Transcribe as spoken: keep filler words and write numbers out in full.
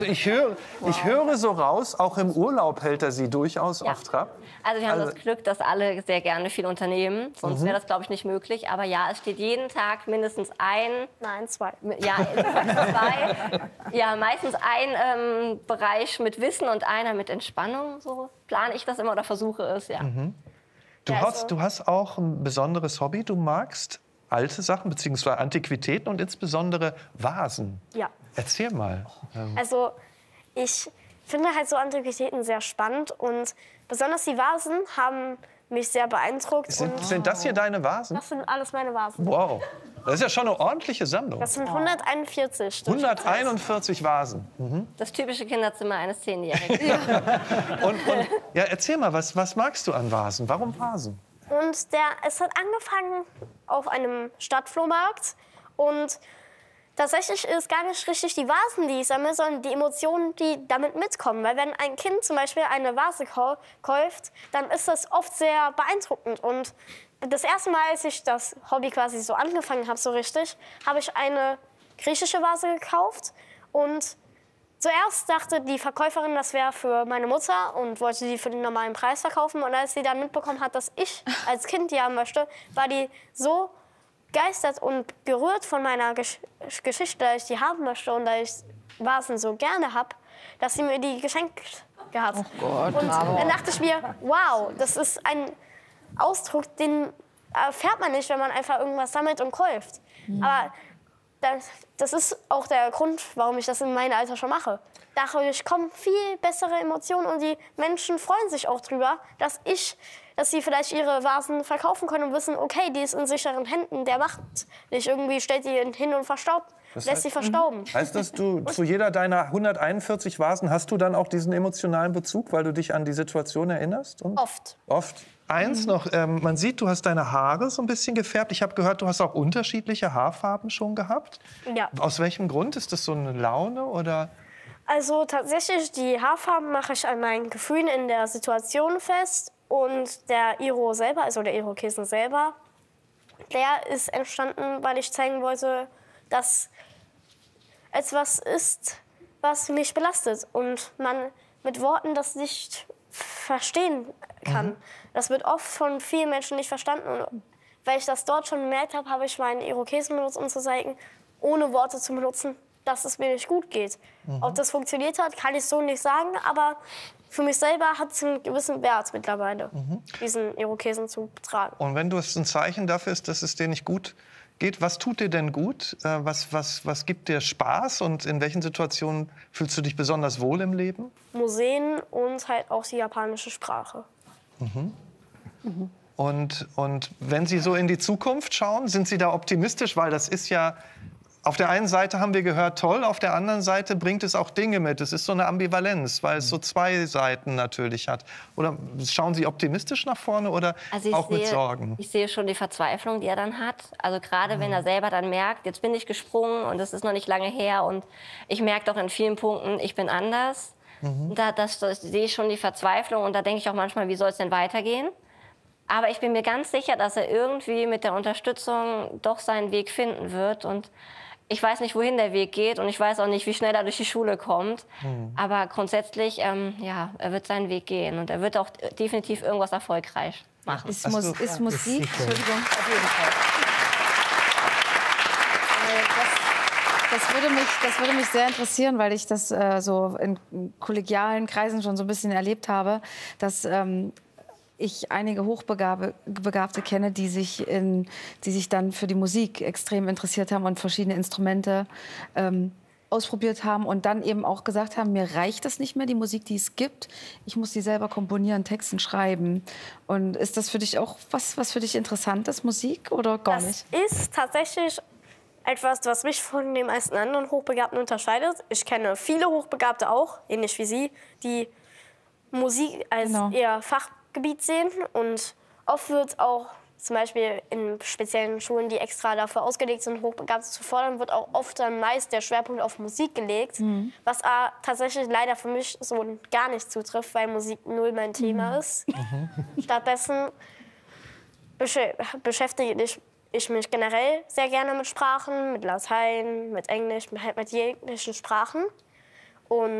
Ich höre, wow. ich höre so raus, auch im Urlaub hält er Sie durchaus ja. auf Trab. Also wir haben also, das Glück, dass alle sehr gerne viel unternehmen. Sonst mhm. wäre das, glaube ich, nicht möglich. Aber ja, es steht jeden Tag mindestens ein... Nein, zwei. Ja, zwei. Ja, meistens ein ähm, Bereich mit Wissen und einer mit Entspannung. So plane ich das immer oder versuche es, ja. Mhm. Du, ja, hast, also, du hast auch ein besonderes Hobby. Du magst alte Sachen, beziehungsweise Antiquitäten und insbesondere Vasen. Ja. Erzähl mal. Also ich finde halt so Antiquitäten sehr spannend und besonders die Vasen haben mich sehr beeindruckt. Sind, und sind das hier deine Vasen? Das sind alles meine Vasen. Wow, das ist ja schon eine ordentliche Sammlung. Das sind hunderteinundvierzig Stück. hunderteinundvierzig Vasen. Mhm. Das typische Kinderzimmer eines Zehnjährigen. Ja. Und, und ja, erzähl mal, was, was magst du an Vasen? Warum Vasen? Und der, es hat angefangen auf einem Stadtflohmarkt und tatsächlich ist gar nicht richtig die Vasen, die ich sammle, sondern die Emotionen, die damit mitkommen. Weil wenn ein Kind zum Beispiel eine Vase kauft, dann ist das oft sehr beeindruckend. Und das erste Mal, als ich das Hobby quasi so angefangen habe, so richtig, habe ich eine griechische Vase gekauft. Und zuerst dachte die Verkäuferin, das wäre für meine Mutter und wollte die für den normalen Preis verkaufen. Und als sie dann mitbekommen hat, dass ich als Kind die haben möchte, war die so begeistert und gerührt von meiner Gesch Geschichte, dass ich die haben möchte und dass ich Vasen so gerne habe, dass sie mir die geschenkt hat. Oh Gott, und dann dachte ich mir, wow, das ist ein Ausdruck, den erfährt man nicht, wenn man einfach irgendwas sammelt und kauft. Mhm. Aber das, das ist auch der Grund, warum ich das in meinem Alter schon mache. Dadurch kommen viel bessere Emotionen und die Menschen freuen sich auch drüber, dass ich, dass sie vielleicht ihre Vasen verkaufen können und wissen, okay, die ist in sicheren Händen, der macht nicht irgendwie, stellt die hin und verstaubt, das lässt heißt, sie verstauben. Heißt das, du zu jeder deiner hunderteinundvierzig Vasen hast du dann auch diesen emotionalen Bezug, weil du dich an die Situation erinnerst? Und? Oft. Oft. Eins noch, ähm, man sieht, du hast deine Haare so ein bisschen gefärbt. Ich habe gehört, du hast auch unterschiedliche Haarfarben schon gehabt. Ja. Aus welchem Grund? Ist das so eine Laune oder? Also tatsächlich, die Haarfarben mache ich an meinen Gefühlen in der Situation fest. Und der Iro selber, also der Irokesen selber, der ist entstanden, weil ich zeigen wollte, dass etwas ist, was mich belastet und man mit Worten das nicht verstehen kann. Mhm. Das wird oft von vielen Menschen nicht verstanden. Und weil ich das dort schon gemerkt habe, habe ich meinen Irokesen benutzt, um zu zeigen, ohne Worte zu benutzen, dass es mir nicht gut geht. Mhm. Ob das funktioniert hat, kann ich so nicht sagen, aber für mich selber hat es einen gewissen Wert mittlerweile, mhm. diesen Irokesen zu tragen. Und wenn du es ein Zeichen dafür ist, dass es dir nicht gut geht, was tut dir denn gut? Was, was, was gibt dir Spaß und in welchen Situationen fühlst du dich besonders wohl im Leben? Museen und halt auch die japanische Sprache. Mhm. Mhm. Und, und wenn Sie so in die Zukunft schauen, sind Sie da optimistisch? Weil das ist ja, auf der einen Seite haben wir gehört, toll, auf der anderen Seite bringt es auch Dinge mit. Es ist so eine Ambivalenz, weil es so zwei Seiten natürlich hat. Oder schauen Sie optimistisch nach vorne oder also auch sehe, mit Sorgen? Ich sehe schon die Verzweiflung, die er dann hat. Also gerade wenn er selber dann merkt, jetzt bin ich gesprungen und es ist noch nicht lange her und ich merke doch in vielen Punkten, ich bin anders. Mhm. Da das, das sehe ich schon die Verzweiflung und da denke ich auch manchmal, wie soll es denn weitergehen? Aber ich bin mir ganz sicher, dass er irgendwie mit der Unterstützung doch seinen Weg finden wird. Und ich weiß nicht, wohin der Weg geht und ich weiß auch nicht, wie schnell er durch die Schule kommt. Mhm. Aber grundsätzlich, ähm, ja, er wird seinen Weg gehen und er wird auch definitiv irgendwas erfolgreich machen. Ist, Mus du, ist Musik, Entschuldigung, auf jeden Fall. Das, das, würde mich, das würde mich sehr interessieren, weil ich das äh, so in kollegialen Kreisen schon so ein bisschen erlebt habe, dass ähm, ich einige Hochbegabte kenne, die sich, in, die sich dann für die Musik extrem interessiert haben und verschiedene Instrumente ähm, ausprobiert haben und dann eben auch gesagt haben, mir reicht das nicht mehr, die Musik, die es gibt. Ich muss die selber komponieren, Texten schreiben. Und ist das für dich auch was, was für dich interessant ist, Musik, oder gar das nicht? Das ist tatsächlich etwas, was mich von den meisten anderen Hochbegabten unterscheidet. Ich kenne viele Hochbegabte auch, ähnlich wie Sie, die Musik als genau. ihr Fachgebiet sehen. Und oft wird auch zum Beispiel in speziellen Schulen, die extra dafür ausgelegt sind, Hochbegabte zu fordern, wird auch oft dann meist der Schwerpunkt auf Musik gelegt. Mhm. Was aber tatsächlich leider für mich so gar nicht zutrifft, weil Musik null mein Thema mhm. ist. Mhm. Stattdessen besch beschäftige ich, ich mich generell sehr gerne mit Sprachen, mit Latein, mit Englisch, mit, mit jeglichen Sprachen. Und